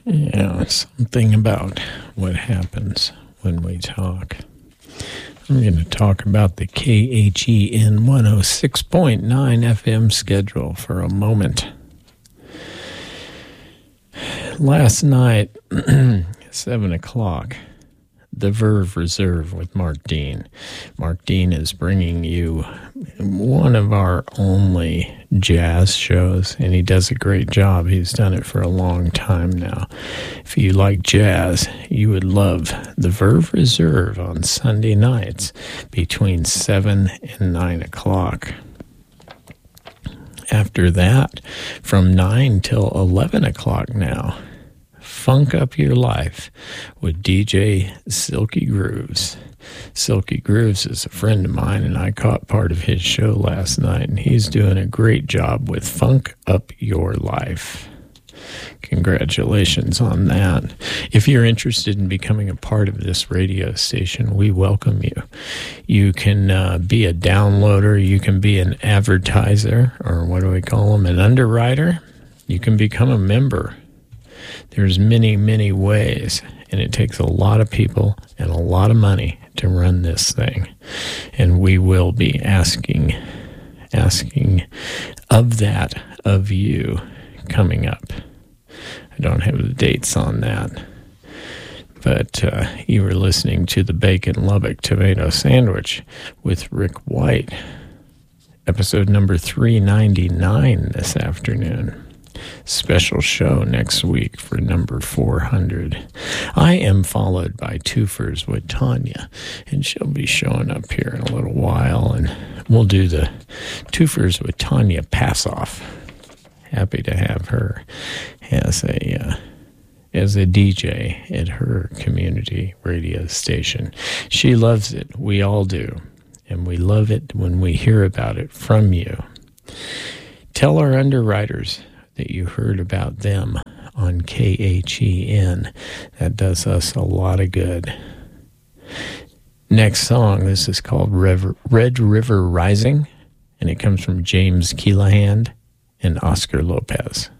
Yeah, something about what happens when we talk. I'm going to talk about the KHEN 106.9 FM schedule for a moment. Last night, 7 o'clock, The Verve Reserve with Mark Dean. Mark Dean is bringing you one of our only jazz shows, and he does a great job. He's done it for a long time now. If you like jazz, you would love The Verve Reserve on Sunday nights between 7 and 9 o'clock. After that, from 9 till 11 o'clock now, Funk Up Your Life with DJ Silky Grooves. Silky Grooves is a friend of mine, and I caught part of his show last night, and he's doing a great job with Funk Up Your Life. Congratulations on that. If you're interested in becoming a part of this radio station, we welcome you. You can be a downloader, you can be an advertiser, or what do we call them, an underwriter. You can become a member. There's many, many ways, and it takes a lot of people and a lot of money to run this thing. And we will be asking of that of you coming up. I don't have the dates on that, but you were listening to the Bacon Lubbock Tomato Sandwich with Rick White, episode number 399 this afternoon. Special show next week for number 400. I am followed by Twofers with Tanya, and she'll be showing up here in a little while, and we'll do the Twofers with Tanya pass-off. Happy to have her as a DJ at her community radio station. She loves it. We all do. And we love it when we hear about it from you. Tell our underwriters that you heard about them on KHEN. That does us a lot of good. Next song, this is called Red River Rising, and it comes from James Keelaghan and Oscar Lopez.